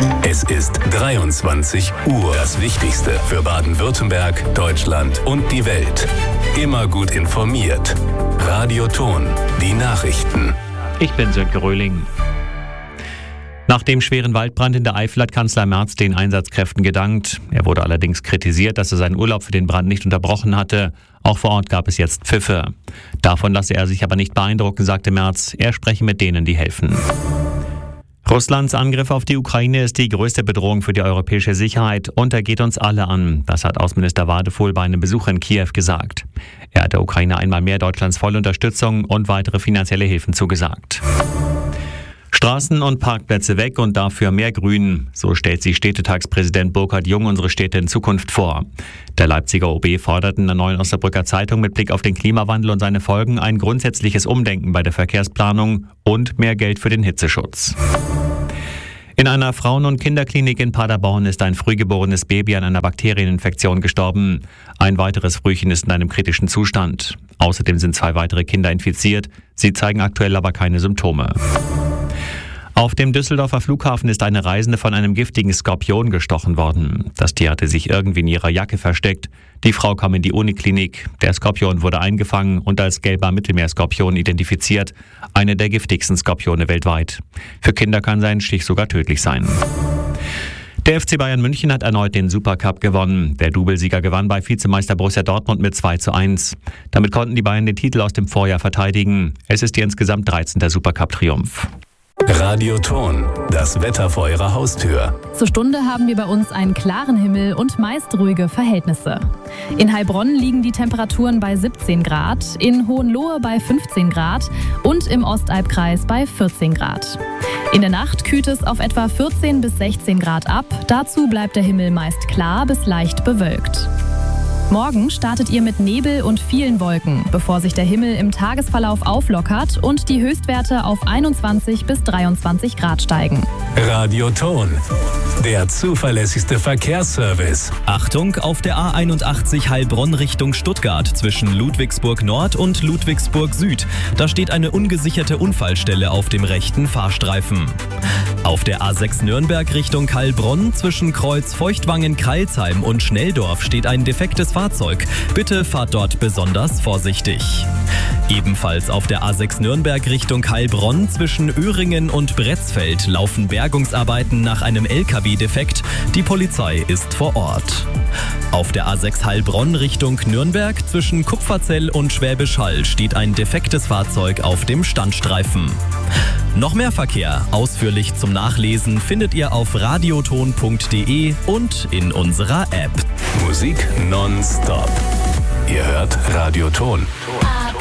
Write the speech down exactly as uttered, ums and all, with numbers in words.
Es ist dreiundzwanzig Uhr. Das Wichtigste für Baden-Württemberg, Deutschland und die Welt. Immer gut informiert. Radio Ton, die Nachrichten. Ich bin Sönke Röhling. Nach dem schweren Waldbrand in der Eifel hat Kanzler Merz den Einsatzkräften gedankt. Er wurde allerdings kritisiert, dass er seinen Urlaub für den Brand nicht unterbrochen hatte. Auch vor Ort gab es jetzt Pfiffe. Davon lasse er sich aber nicht beeindrucken, sagte Merz. Er spreche mit denen, die helfen. Russlands Angriff auf die Ukraine ist die größte Bedrohung für die europäische Sicherheit und er geht uns alle an. Das hat Außenminister Wadefuhl bei einem Besuch in Kiew gesagt. Er hat der Ukraine einmal mehr Deutschlands volle Unterstützung und weitere finanzielle Hilfen zugesagt. Straßen und Parkplätze weg und dafür mehr Grün. So stellt sich Städtetagspräsident Burkhard Jung unsere Städte in Zukunft vor. Der Leipziger O B fordert in der Neuen Osnabrücker Zeitung mit Blick auf den Klimawandel und seine Folgen ein grundsätzliches Umdenken bei der Verkehrsplanung und mehr Geld für den Hitzeschutz. In einer Frauen- und Kinderklinik in Paderborn ist ein frühgeborenes Baby an einer Bakterieninfektion gestorben. Ein weiteres Frühchen ist in einem kritischen Zustand. Außerdem sind zwei weitere Kinder infiziert. Sie zeigen aktuell aber keine Symptome. Auf dem Düsseldorfer Flughafen ist eine Reisende von einem giftigen Skorpion gestochen worden. Das Tier hatte sich irgendwie in ihrer Jacke versteckt. Die Frau kam in die Uniklinik. Der Skorpion wurde eingefangen und als gelber Mittelmeerskorpion identifiziert. Eine der giftigsten Skorpione weltweit. Für Kinder kann sein Stich sogar tödlich sein. Der F C Bayern München hat erneut den Supercup gewonnen. Der Doublesieger gewann bei Vizemeister Borussia Dortmund mit zwei zu eins. Damit konnten die Bayern den Titel aus dem Vorjahr verteidigen. Es ist ihr insgesamt dreizehnter Supercup-Triumph. Radio Ton, das Wetter vor Ihrer Haustür. Zur Stunde haben wir bei uns einen klaren Himmel und meist ruhige Verhältnisse. In Heilbronn liegen die Temperaturen bei siebzehn Grad, in Hohenlohe bei fünfzehn Grad und im Ostalbkreis bei vierzehn Grad. In der Nacht kühlt es auf etwa vierzehn bis sechzehn Grad ab. Dazu bleibt der Himmel meist klar bis leicht bewölkt. Morgen startet ihr mit Nebel und vielen Wolken, bevor sich der Himmel im Tagesverlauf auflockert und die Höchstwerte auf einundzwanzig bis dreiundzwanzig Grad steigen. Radio Ton, der zuverlässigste Verkehrsservice. Achtung, auf der A einundachtzig Heilbronn Richtung Stuttgart zwischen Ludwigsburg Nord und Ludwigsburg Süd. Da steht eine ungesicherte Unfallstelle auf dem rechten Fahrstreifen. Auf der A sechs Nürnberg Richtung Heilbronn zwischen Kreuz Feuchtwangen-Kreilsheim und Schnelldorf steht ein defektes Fahrzeug. Bitte fahrt dort besonders vorsichtig. Ebenfalls auf der A sechs Nürnberg Richtung Heilbronn zwischen Öhringen und Bretzfeld laufen Bergungsarbeiten nach einem L K W-Defekt. Die Polizei ist vor Ort. Auf der A sechs Heilbronn Richtung Nürnberg zwischen Kupferzell und Schwäbisch Hall steht ein defektes Fahrzeug auf dem Standstreifen. Noch mehr Verkehr, ausführlich zum Nachlesen, findet ihr auf radioton punkt de und in unserer App. Musik nonstop. Ihr hört Radio Ton.